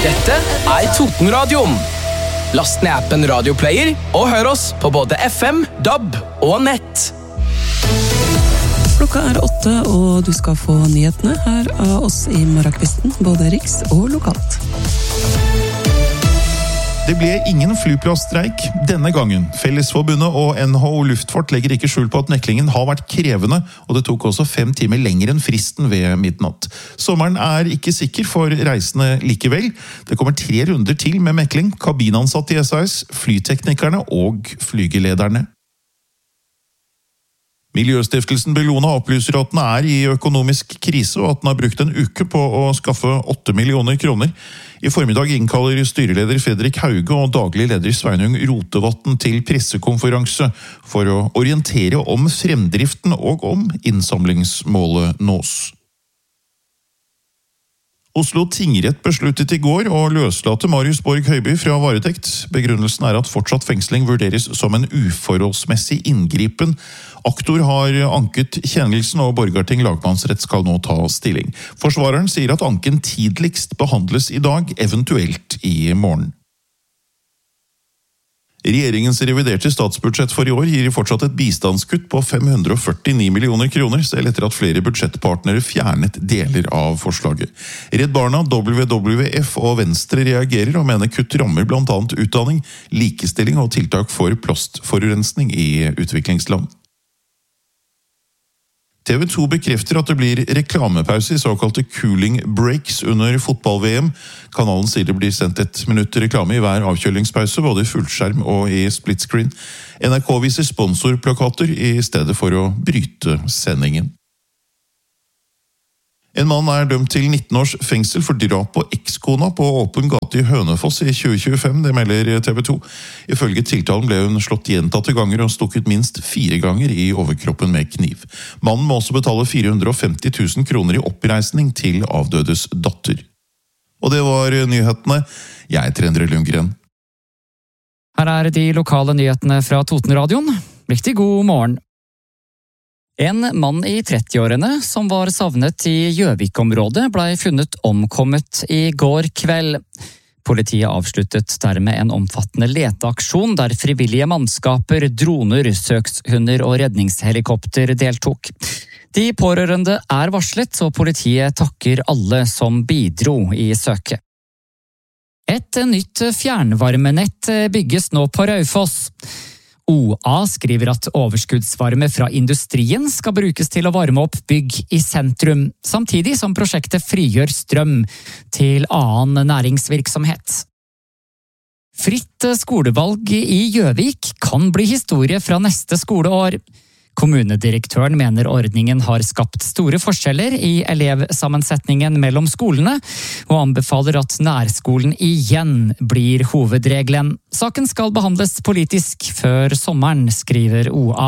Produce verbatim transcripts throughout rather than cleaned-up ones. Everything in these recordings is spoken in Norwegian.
Dette er Totenradioen. Last ned appen Radioplayer og hør oss på både F M, D A B og nett. Klokka er åtte, og du skal få nyhetene her av oss i Morgenkvisten, både riks og lokalt. Det ble ingen flyplassstreik denne gangen. Fellesforbundet og N H O Luftfart legger ikke skjul på at meklingen har vært krevende, og det tok også fem timer lenger enn fristen ved midnatt. Sommeren er ikke sikker for reisende likevel. Det kommer tre runder til med mekling, kabinansatte i S A S, flyteknikerne og flygelederne. Miljøstiftelsen Bellona opplyser at den er i økonomisk krise og at den har brukt en uke på å skaffe åtte millioner kroner. I formiddag innkaller styreleder Fredrik Hauge og daglig leder Sveinung Rotevatn til pressekonferanse for å orientere om fremdriften og om innsamlingsmålet nås. Oslo tingrett besluttet i går å løslate Marius Borg Høiby fra varetekt. Begrunnelsen er at fortsatt fengsling vurderes som en uforholdsmessig inngripen. Aktor har anket kjennelsen, og Borgarting lagmannsrett skal nå ta stilling. Forsvareren sier at anken tidligst behandles i dag, eventuelt i morgen. Regjeringens reviderte statsbudsjett for i år gir fortsatt et bistandskutt på fem hundre og førtini millioner kroner, selv etter at flere budsjettpartnere fjernet deler av forslaget. Redd Barna, W W F og Venstre reagerer og mener kutt rammer blant annet utdanning, likestilling og tiltak for plastforurensning i utviklingsland. T V to bekrefter at det blir reklamepause i såkalte cooling breaks under fotball-V M. Kanalen sier det blir sendt et minutt reklame i hver avkjølingspause, både i fullskjerm og i split screen. N R K viser sponsorplakater i stedet for å bryte sendingen. En mann er dømt til nitten års fengsel for drap på ekskona på åpen gate i Hønefoss i tjue tjuefem, det melder T V to. Ifølge tiltalen ble hun slått gjentatte ganger og stukket minst fire ganger i overkroppen med kniv. Mannen må også betale fire hundre og femti tusen kroner i oppreisning til avdødes datter. Og det var nyhetene. Jeg heter Endre Lundgren. Her er de lokale nyhetene fra Totenradioen. Riktig god morgen. En mann i trettiårene som var savnet i Gjøvik-området ble funnet omkommet i går kveld. Politiet avsluttet dermed en omfattende leteaksjon der frivillige mannskaper, droner, søkshunder og redningshelikopter deltok. De pårørende er varslet, og politiet takker alle som bidro i søket. Et nytt fjernvarmenett bygges nå på Raufoss. O A skriver at overskuddsvarme fra industrien skal brukes til å varme opp bygg i sentrum, samtidig som prosjektet frigjør strøm til annen næringsvirksomhet. Fritt skolevalg i Gjøvik kan bli historie fra neste skoleår. Kommunedirektøren mener ordningen har skapt store forskjeller i elevsammensetningen mellom skolene, og anbefaler at nærskolen igjen blir hovedregelen. Saken skal behandles politisk før sommeren, skriver O A.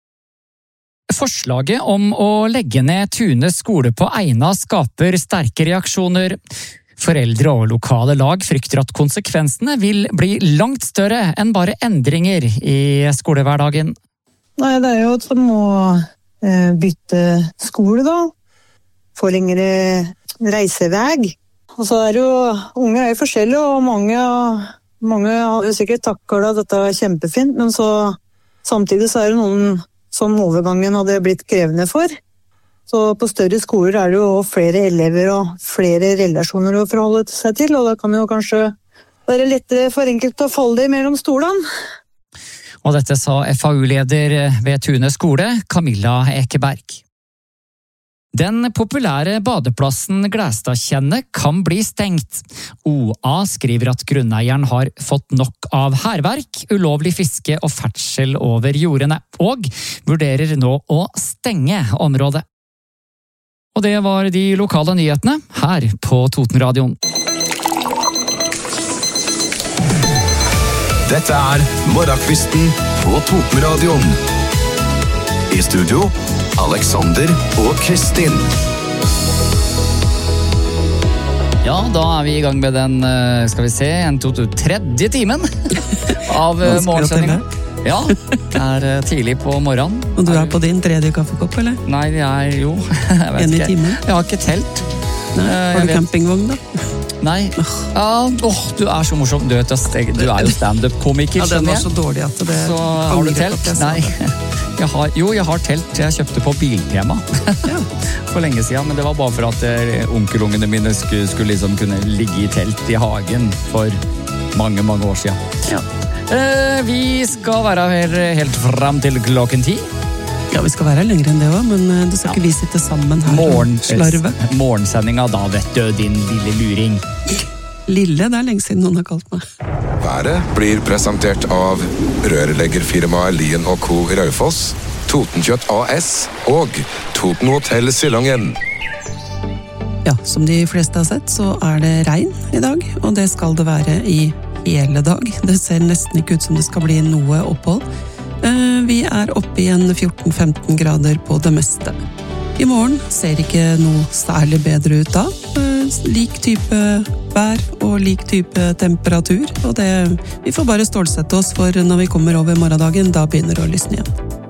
Forslaget om å legge ned Tune skole på Eina skaper sterke reaksjoner. Foreldre og lokale lag frykter at konsekvensene vil bli langt større enn bare endringer i skolehverdagen. Nei, det er jo at man må eh, bytte skole da, få lengre reiseveg. Og så er jo, unge er jo forskjellige, og mange, mange har jo sikkert takket at dette er kjempefint, men så samtidig så er det noen som overgangen hadde blitt krevende for. Så på større skoler er det jo flere elever og flere relasjoner å forholde seg til, og da kan det jo kanskje være lettere for enkelt å falle mellom stolene. Og dette sa F A U-leder ved Tune skole, Camilla Ekeberg. Den populære badeplassen Glæstadtjennet kan bli stengt. O A skriver at grunneieren har fått nok av hærverk, ulovlig fiske og ferdsel over jordene, og vurderer nå å stenge området. Og det var de lokale nyhetene her på Totenradioen. Dette er Morgenkvisten på Totenradioen. I studio, Alexander og Kristin. Ja, da er vi i gang med den, skal vi se, en to, to, tredje timen av morgensendingen. Ja, det er tidlig på morgenen. Og du er på din tredje kaffekopp, eller? Nei, det er jo, jeg vet en i ikke. timen? Jeg har ikke telt. Nei, har du campingvogn da? Nei. Ja, åh, du er så morsom. Du, vet, du er jo stand-up-komiker, Ja, den skjønner var jeg. så dårlig at det... Så har du angrer på telt? at jeg sa Nei. det. Jeg har, jo, jeg har telt. Jeg kjøpte på Biltema. Ja. For lenge siden, men det var bare for at eh, onkelungene mine skulle, skulle liksom kunne ligge i telt i hagen for mange, mange år siden. Ja. Eh, vi skal være her helt fram til klokken ti. Ja, vi skal være her lenger enn det også, men eh, det skal ikke vi sitte sammen her Morgen, og slarve. morgensendinga da, vet du, din lille luring. Lille, det er lenge siden noen har kalt meg. Været blir presentert av rørleggerfirmaet Lien og Co. Raufoss, Totenkjøtt A S og Toten Hotel Sillangen. Ja, som de fleste har sett, så er det regn i dag, og det skal det være i hele dag. Det ser nesten ikke ut som det skal bli noe opphold. Eh, Vi er oppe i en fjorten til femten grader på det meste. I morgen ser ikke noe særlig bedre ut da. Eh, Lik type vær og lik type temperatur, og det, vi får bare stålsette oss, for når vi kommer over morgendagen, da begynner det å lysne igjen.